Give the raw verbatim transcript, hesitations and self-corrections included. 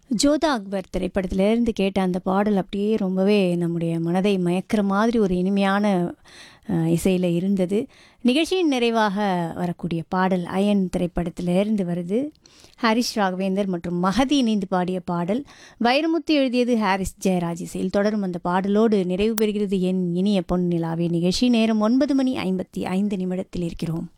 ஜோதா அக்பர் திரைப்படத்திலேருந்து கேட்ட அந்த பாடல் அப்படியே ரொம்பவே நம்முடைய மனதை மயக்கிற மாதிரி ஒரு இனிமையான இசையில் இருந்தது. நிகழ்ச்சியின் நிறைவாக வரக்கூடிய பாடல் அயன் திரைப்படத்திலேருந்து வருது. ஹாரிஸ் ராகவேந்தர் மற்றும் மகதி இணைந்து பாடிய பாடல். வைரமுத்து எழுதியது, ஹாரிஸ் ஜெயராஜ் இசையில். தொடரும் அந்த பாடலோடு நிறைவு பெறுகிறது என் இனிய பொன் நிலாவே நிகழ்ச்சி. நேரம் ஒன்பது மணி ஐம்பத்தி ஐந்து நிமிடத்தில் இருக்கிறோம்.